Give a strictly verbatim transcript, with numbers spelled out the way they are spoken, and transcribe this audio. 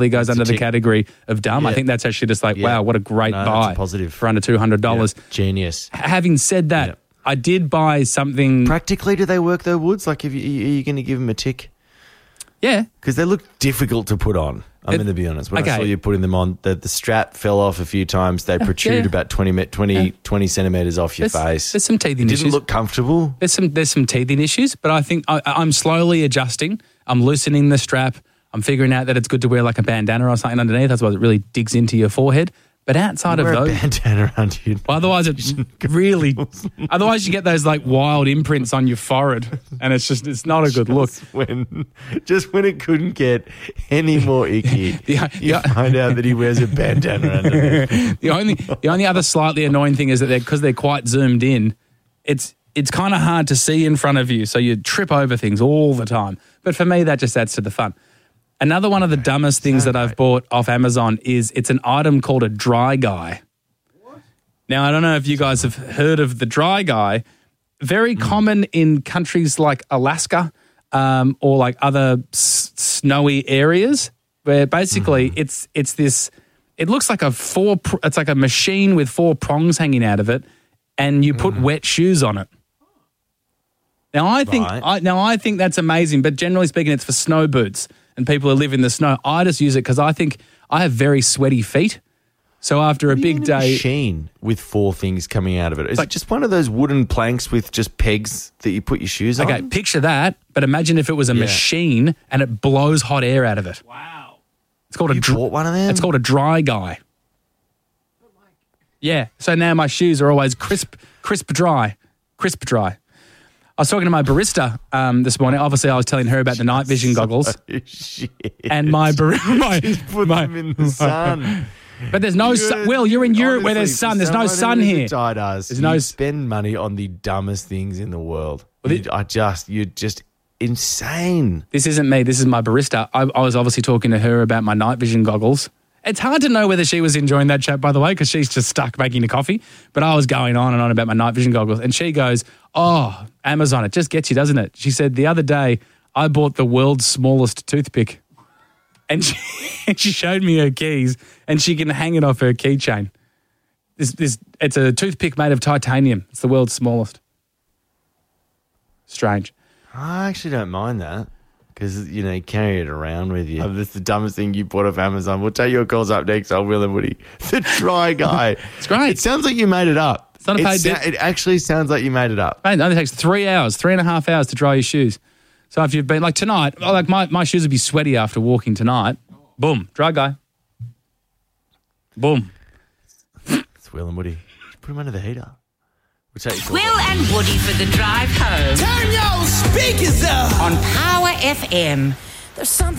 It goes under the category of dumb. Yeah. I think that's actually just like, yeah. wow, what a great no, buy. That's a positive. For under two hundred dollars. Yeah. Genius. Having said that, yeah. I did buy something. Practically, do they work though, Woods? Like, if you, are you going to give them a tick? Yeah. Because they look difficult to put on. I'm going to be honest. When okay. I saw you putting them on, the, the strap fell off a few times. They protrude yeah. about twenty, twenty, yeah. twenty centimetres off your there's, face. There's some teething it issues. Didn't look comfortable. There's some there's some teething issues, but I think I, I'm slowly adjusting. I'm loosening the strap. I'm figuring out that it's good to wear like a bandana or something underneath. That's why it really digs into your forehead. But outside you of wear those, a bandana around you. Well, otherwise it really. Otherwise, you get those like wild imprints on your forehead, and it's just it's not a good look. Just when, just when it couldn't get any more icky, the, you the, find out that he wears a bandana underneath. the only the only other slightly annoying thing is that they're because they're quite zoomed in. It's it's kind of hard to see in front of you, so you trip over things all the time. But for me, that just adds to the fun. Another one of the dumbest things that I've bought off Amazon is it's an item called a dry guy. What? Now, I don't know if you guys have heard of the dry guy. Very mm. common in countries like Alaska um, or like other s- snowy areas where basically mm. it's it's this, it looks like a four, pr- it's like a machine with four prongs hanging out of it and you put mm. wet shoes on it. Now, I think right. I, now I think that's amazing, but generally speaking, it's for snow boots. And people who live in the snow, I just use it because I think I have very sweaty feet. So after a big day, a machine with four things coming out of it. Is like, it just one of those wooden planks with just pegs that you put your shoes okay, on? Okay, picture that. But imagine if it was a yeah. machine and it blows hot air out of it. Wow! It's called you a dr- bought one of them. It's called a dry guy. Yeah. So now my shoes are always crisp, crisp dry, crisp dry. I was talking to my barista um, this morning. Obviously, I was telling her about the night vision goggles. Oh, shit. And my barista... My, Just put my, them in the sun. But there's no sun. Will, you're in Europe Honestly, where there's sun. There's no sun here. Does, there's you no spend money on the dumbest things in the world. Well, you, I just... You're just insane. This isn't me. This is my barista. I, I was obviously talking to her about my night vision goggles. It's hard to know whether she was enjoying that chat, by the way, because she's just stuck making the coffee. But I was going on and on about my night vision goggles. And she goes, oh, Amazon, it just gets you, doesn't it? She said, the other day, I bought the world's smallest toothpick. And she, and she showed me her keys, and she can hang it off her keychain. This, this, it's a toothpick made of titanium. It's the world's smallest. Strange. I actually don't mind that. Because, you know, you carry it around with you. Oh, that's the dumbest thing you bought off Amazon. We'll take your calls up next on Will and Woody. The dry guy. It's great. It sounds like you made it up. It's not a paid it, sa- it actually sounds like you made it up. Mate, it only takes three hours, three and a half hours to dry your shoes. So if you've been, like tonight, like my, my shoes would be sweaty after walking tonight. Boom, dry guy. Boom. It's Will and Woody. Put them under the heater. We'll take Will and Woody for the drive home. Turn your speakers up on Power F M. There's something